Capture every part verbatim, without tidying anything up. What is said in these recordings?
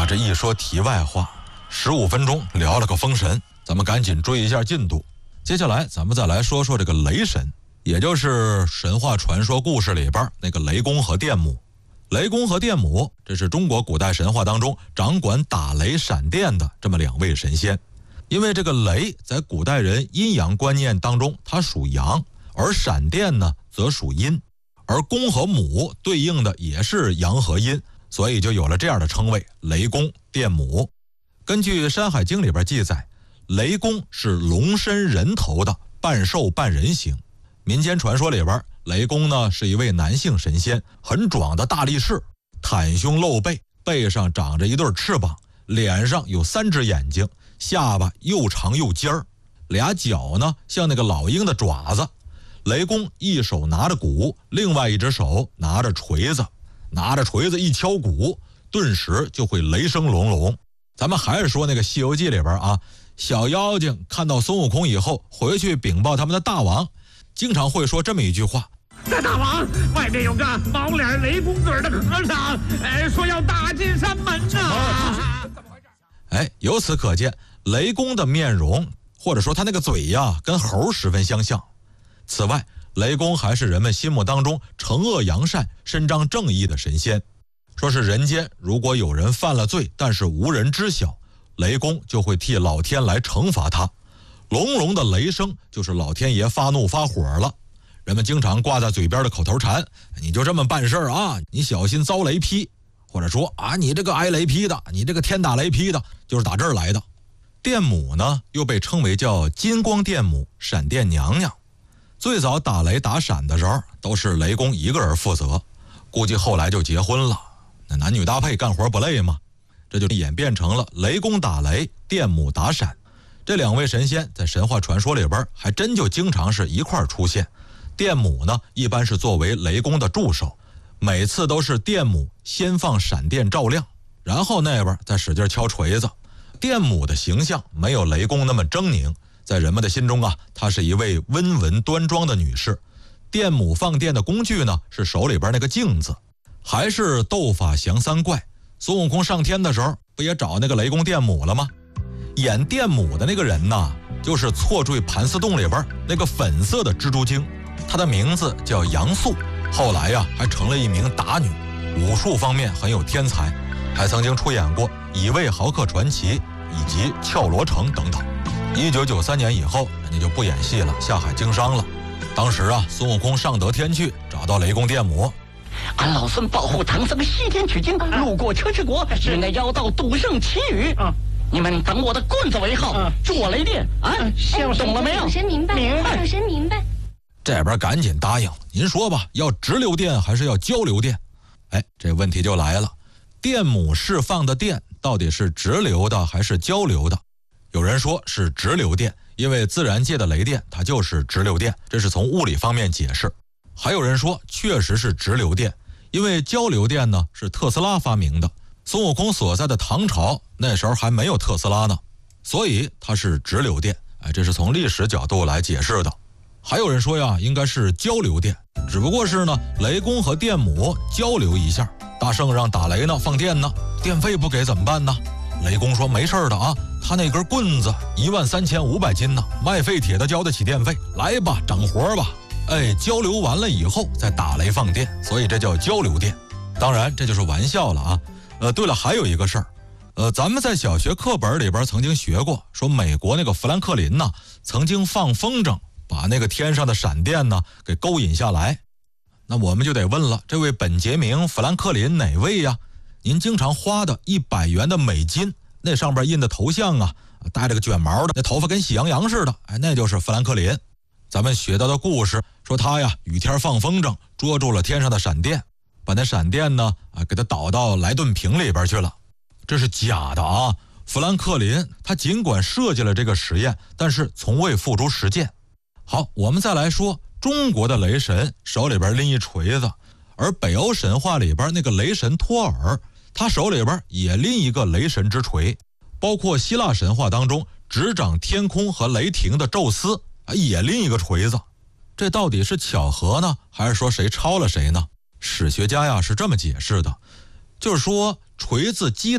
呀，这一说题外话，十五分钟聊了个封神，咱们赶紧追一下进度。接下来咱们再来说说这个雷神，也就是神话传说故事里边那个雷公和电母。雷公和电母，这是中国古代神话当中掌管打雷闪电的这么两位神仙。因为这个雷在古代人阴阳观念当中它属阳，而闪电呢则属阴，而公和母对应的也是阳和阴，所以就有了这样的称谓，雷公电母。根据《山海经》里边记载，雷公是龙身人头的，半兽半人形。民间传说里边，雷公呢是一位男性神仙，很壮的大力士，袒胸露背，背上长着一对翅膀，脸上有三只眼睛，下巴又长又尖儿，俩脚呢像那个老鹰的爪子。雷公一手拿着鼓，另外一只手拿着锤子，拿着锤子一敲鼓，顿时就会雷声隆隆。咱们还是说那个《西游记》里边啊，小妖精看到孙悟空以后，回去禀报他们的大王，经常会说这么一句话： 大大王，外面有个毛脸雷公嘴的和尚，哎，说要打进山门啊！ 哎，由此可见，雷公的面容或者说他那个嘴呀，跟猴十分相像。此外，雷公还是人们心目当中惩恶扬善、伸张正义的神仙。说是人间如果有人犯了罪，但是无人知晓，雷公就会替老天来惩罚他。隆隆的雷声就是老天爷发怒发火了。人们经常挂在嘴边的口头禅，你就这么办事啊，你小心遭雷劈，或者说啊，你这个挨雷劈的，你这个天打雷劈的，就是打这儿来的。电母呢又被称为叫金光电母、闪电娘娘。最早打雷打闪的时候都是雷公一个人负责，估计后来就结婚了，那男女搭配干活不累吗？这就演变成了雷公打雷，电母打闪。这两位神仙在神话传说里边还真就经常是一块儿出现。电母呢一般是作为雷公的助手，每次都是电母先放闪电照亮，然后那边再使劲敲锤子。电母的形象没有雷公那么狰狞，在人们的心中啊，她是一位温文端庄的女士。电母放电的工具呢是手里边那个镜子，还是斗法降三怪。孙悟空上天的时候不也找那个雷公电母了吗？演电母的那个人呢，就是错坠盘丝洞里边那个粉色的蜘蛛精，她的名字叫杨素，后来呀还成了一名打女，武术方面很有天才，还曾经出演过《乙未豪客传奇》以及《俏罗城》等等。一九九三年以后，人家就不演戏了，下海经商了。当时啊，孙悟空上得天去，找到雷公电母。 俺老孙保护唐僧西天取经，路过车迟国，与那妖道赌圣祈雨。你们等我的棍子为号，助我雷电啊！懂了没有？ 老神明白， 明白老神明白。 这边赶紧答应，您说吧，要直流电还是要交流电？哎，这问题就来了，电母释放的电到底是直流的还是交流的？有人说是直流电，因为自然界的雷电它就是直流电，这是从物理方面解释。还有人说确实是直流电，因为交流电呢是特斯拉发明的，孙悟空所在的唐朝那时候还没有特斯拉呢，所以它是直流电。哎，这是从历史角度来解释的。还有人说呀，应该是交流电，只不过是呢雷公和电母交流一下，大圣让打雷呢放电呢，电费不给怎么办呢？雷公说没事的啊，他那根棍子一万三千五百斤呢，卖废铁的交得起电费，来吧，整活吧。哎，交流完了以后再打雷放电，所以这叫交流电。当然这就是玩笑了啊。呃，对了，还有一个事儿，呃，咱们在小学课本里边曾经学过，说美国那个富兰克林呢，曾经放风筝，把那个天上的闪电呢给勾引下来。那我们就得问了，这位本杰明·富兰克林哪位呀？您经常花的一百元的美金，那上边印的头像啊，戴着个卷毛的，那头发跟喜羊羊似的，哎，那就是富兰克林。咱们学到的故事说他呀，雨天放风筝，捉住了天上的闪电，把那闪电呢啊给他导到莱顿瓶里边去了。这是假的啊！富兰克林他尽管设计了这个实验，但是从未付诸实践。好，我们再来说中国的雷神手里边拎一锤子，而北欧神话里边那个雷神托尔，他手里边也拎一个雷神之锤。包括希腊神话当中执掌天空和雷霆的宙斯也拎一个锤子。这到底是巧合呢，还是说谁抄了谁呢？史学家呀是这么解释的，就是说锤子击打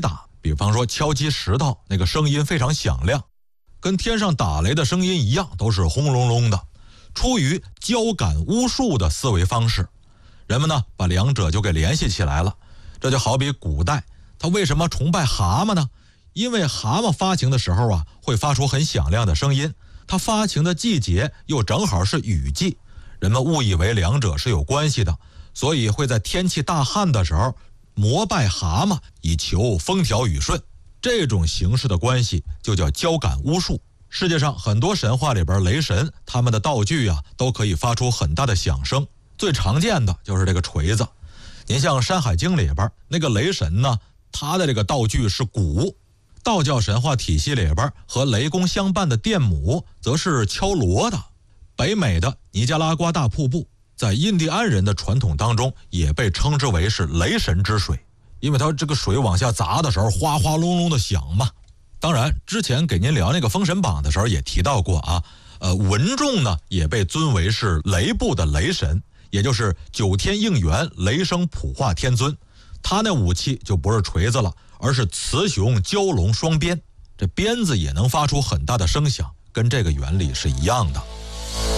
比方说敲击石头，那个声音非常响亮，跟天上打雷的声音一样，都是轰隆隆的。出于交感巫术的思维方式，人们呢把两者就给联系起来了。这就好比古代他为什么崇拜蛤蟆呢？因为蛤蟆发情的时候啊，会发出很响亮的声音，它发情的季节又正好是雨季，人们误以为两者是有关系的，所以会在天气大旱的时候膜拜蛤蟆，以求风调雨顺。这种形式的关系就叫交感巫术。世界上很多神话里边，雷神他们的道具啊都可以发出很大的响声，最常见的就是这个锤子。您像《山海经》里边那个雷神呢，他的这个道具是鼓。道教神话体系里边和雷公相伴的电母则是敲锣的。北美的尼加拉瓜大瀑布在印第安人的传统当中也被称之为是雷神之水，因为它这个水往下砸的时候哗哗隆隆的响嘛。当然之前给您聊那个封神榜的时候也提到过啊，呃，文仲呢也被尊为是雷部的雷神，也就是九天应元雷声普化天尊。他那武器就不是锤子了，而是雌雄蛟龙双鞭，这鞭子也能发出很大的声响，跟这个原理是一样的。